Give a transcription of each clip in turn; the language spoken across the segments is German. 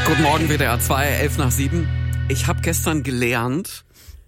Guten Morgen, WDR 2, 6:11. Ich habe gestern gelernt,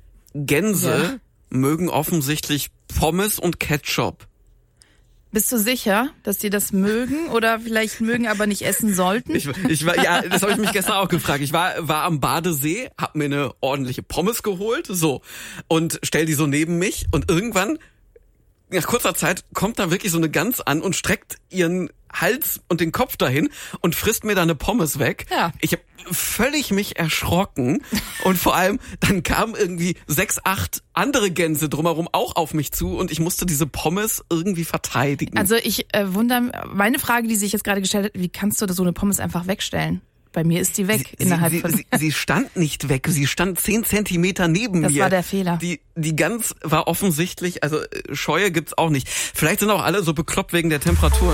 Gänse mögen offensichtlich Pommes und Ketchup. Bist du sicher, dass die das mögen oder vielleicht mögen, aber nicht essen sollten? Das habe ich mich gestern auch gefragt. Ich war am Badesee, hab mir eine ordentliche Pommes geholt, so, und stell die so neben mich und irgendwann, nach kurzer Zeit, kommt da wirklich so eine Gans an und streckt ihren Hals und den Kopf dahin und frisst mir da eine Pommes weg. Ja. Ich habe völlig mich erschrocken und vor allem dann kamen irgendwie 6, 8 andere Gänse drumherum auch auf mich zu und ich musste diese Pommes irgendwie verteidigen. Also ich wundere, meine Frage, die sich jetzt gerade gestellt hat, wie kannst du da so eine Pommes einfach wegstellen? Bei mir ist die weg Sie stand nicht weg, sie stand 10 Zentimeter neben mir. Das war der Fehler. Die Gans war offensichtlich, also Scheue gibt's auch nicht. Vielleicht sind auch alle so bekloppt wegen der Temperaturen.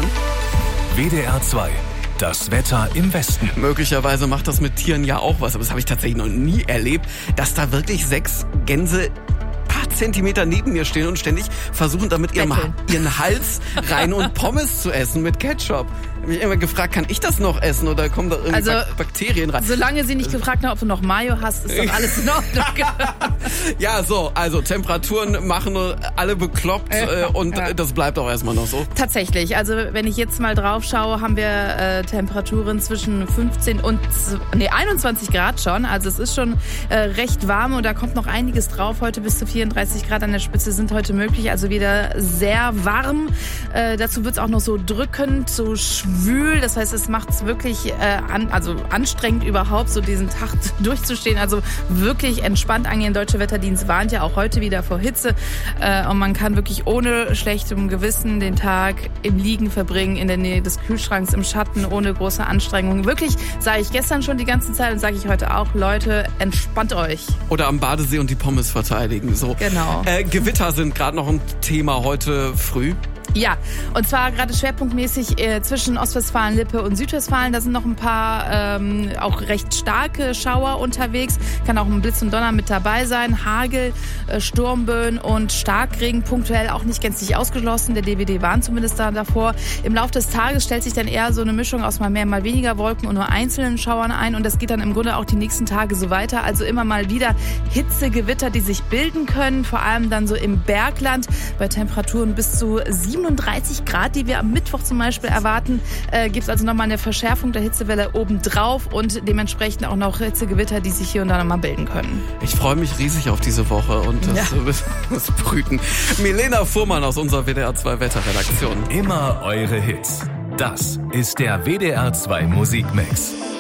WDR 2, das Wetter im Westen. Möglicherweise macht das mit Tieren ja auch was, aber das habe ich tatsächlich noch nie erlebt, dass da wirklich 6 Gänse paar Zentimeter neben mir stehen und ständig versuchen, damit ihren Hals rein und Pommes zu essen mit Ketchup. Ich habe mich immer gefragt, kann ich das noch essen oder kommen da irgendwie Bakterien rein? Solange sie nicht gefragt haben, ob du noch Mayo hast, ist doch alles in Ordnung. Ja, so, also Temperaturen machen alle bekloppt und das bleibt auch erstmal noch so. Tatsächlich, also wenn ich jetzt mal drauf schaue, haben wir Temperaturen zwischen 15 und 21 Grad schon. Also es ist schon recht warm und da kommt noch einiges drauf. Heute bis zu 34 Grad an der Spitze sind heute möglich, also wieder sehr warm. Dazu wird es auch noch so drückend, so schwül. Das heißt, es macht es wirklich anstrengend überhaupt, so diesen Tag durchzustehen. Also wirklich entspannt angehen. Deutsche Wetterdienst warnt ja auch heute wieder vor Hitze. Und man kann wirklich ohne schlechtem Gewissen den Tag im Liegen verbringen, in der Nähe des Kühlschranks, im Schatten, ohne große Anstrengungen. Wirklich, sage ich gestern schon die ganze Zeit und sage ich heute auch, Leute, entspannt euch. Oder am Badesee und die Pommes verteidigen. So. Genau. Gewitter sind gerade noch ein Thema heute früh. Ja, und zwar gerade schwerpunktmäßig zwischen Ostwestfalen-Lippe und Südwestfalen. Da sind noch ein paar auch recht starke Schauer unterwegs. Kann auch ein Blitz und Donner mit dabei sein. Hagel, Sturmböen und Starkregen punktuell auch nicht gänzlich ausgeschlossen. Der DWD warnt zumindest davor. Im Laufe des Tages stellt sich dann eher so eine Mischung aus mal mehr, mal weniger Wolken und nur einzelnen Schauern ein. Und das geht dann im Grunde auch die nächsten Tage so weiter. Also immer mal wieder Hitzegewitter, die sich bilden können. Vor allem dann so im Bergland bei Temperaturen bis zu 37 Grad, die wir am Mittwoch zum Beispiel erwarten, gibt es also nochmal eine Verschärfung der Hitzewelle obendrauf und dementsprechend auch noch Hitzegewitter, die sich hier und da nochmal bilden können. Ich freue mich riesig auf diese Woche und das Brüten. Milena Fuhrmann aus unserer WDR 2 Wetterredaktion. Immer eure Hits. Das ist der WDR 2 Musikmix.